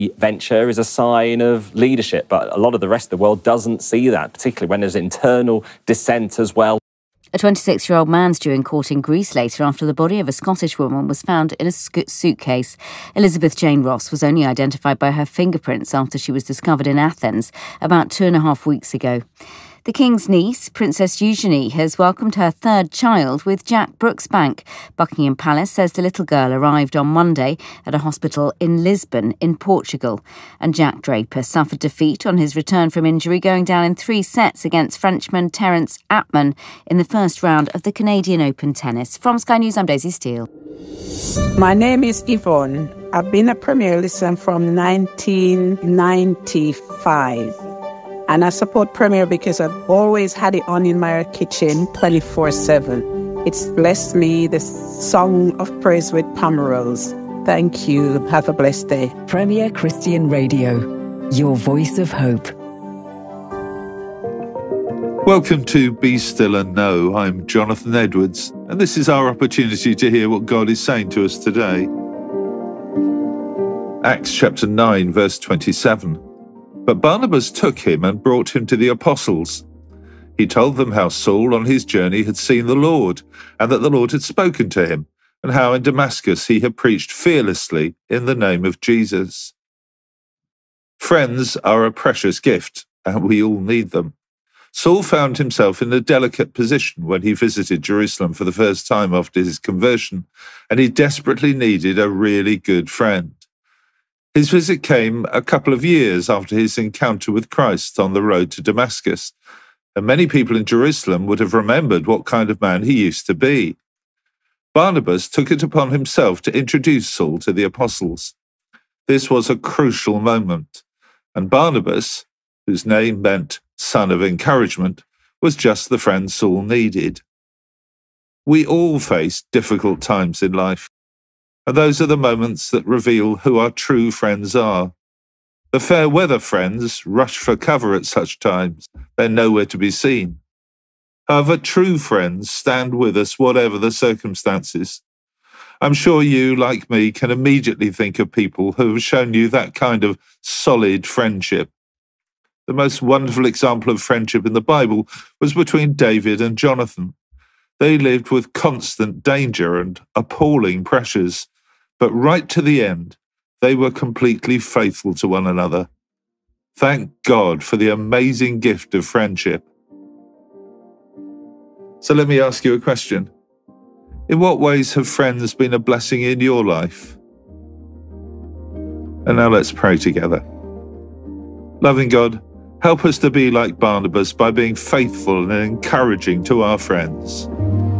venture is a sign of leadership, but a lot of the rest of the world doesn't see that, particularly when there's internal dissent as well. A 26-year-old man's due in court in Greece later after the body of a Scottish woman was found in a suitcase. Elizabeth Jane Ross was only identified by her fingerprints after she was discovered in Athens about 2.5 weeks ago. The King's niece, Princess Eugenie, has welcomed her third child with Jack Brooksbank. Buckingham Palace says the little girl arrived on Monday at a hospital in Lisbon in Portugal. And Jack Draper suffered defeat on his return from injury, going down in 3 sets against Frenchman Terence Atman in the first round of the Canadian Open tennis. From Sky News, I'm Daisy Steele. My name is Yvonne. I've been a Premier listener from 1995. And I support Premier because I've always had it on in my kitchen 24/7. It's blessed me, the song of praise with Pomeroy's. Thank you. Have a blessed day. Premier Christian Radio, your voice of hope. Welcome to Be Still and Know. I'm Jonathan Edwards, and this is our opportunity to hear what God is saying to us today. Acts chapter 9, verse 27. But Barnabas took him and brought him to the apostles. He told them how Saul on his journey had seen the Lord, and that the Lord had spoken to him, and how in Damascus he had preached fearlessly in the name of Jesus. Friends are a precious gift, and we all need them. Saul found himself in a delicate position when he visited Jerusalem for the first time after his conversion, and he desperately needed a really good friend. His visit came a couple of years after his encounter with Christ on the road to Damascus, and many people in Jerusalem would have remembered what kind of man he used to be. Barnabas took it upon himself to introduce Saul to the apostles. This was a crucial moment, and Barnabas, whose name meant son of encouragement, was just the friend Saul needed. We all face difficult times in life. And those are the moments that reveal who our true friends are. The fair weather friends rush for cover at such times. They're nowhere to be seen. However, true friends stand with us whatever the circumstances. I'm sure you, like me, can immediately think of people who have shown you that kind of solid friendship. The most wonderful example of friendship in the Bible was between David and Jonathan. They lived with constant danger and appalling pressures, but right to the end, they were completely faithful to one another. Thank God for the amazing gift of friendship. So let me ask you a question. In what ways have friends been a blessing in your life? And now let's pray together. Loving God, help us to be like Barnabas by being faithful and encouraging to our friends.